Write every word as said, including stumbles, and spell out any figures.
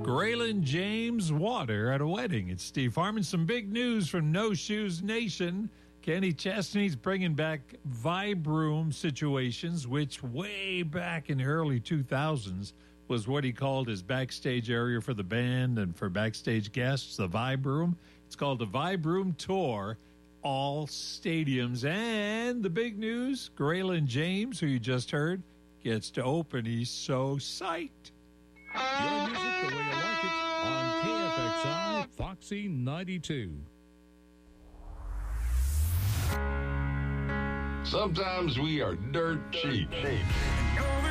Graylin James Water at a wedding. It's Steve Harmon. Some big news from No Shoes Nation. Kenny Chesney's bringing back vibe room situations, which way back in the early two thousands was what he called his backstage area for the band and for backstage guests, the Vibe Room. It's called the Vibe Room Tour, all stadiums. And the big news, Graylin James, who you just heard, gets to open. He's so psyched. Your music the way you like it on K F X I Foxy ninety-two. Sometimes we are dirt cheap.